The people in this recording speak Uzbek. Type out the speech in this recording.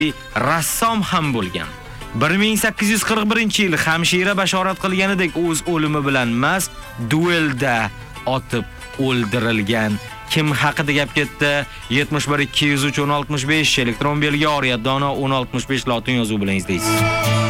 rassom ham bo'lgan. 1841-yil hamshira bashorat qilganidek o'z o'limi bilan emas, duelda otib o'ldirilgan. Kim haqida gap ketdi? 71 203 1065 elektron belgi oriyat dono 1065 lotin yozuvi bilan izlaysiz.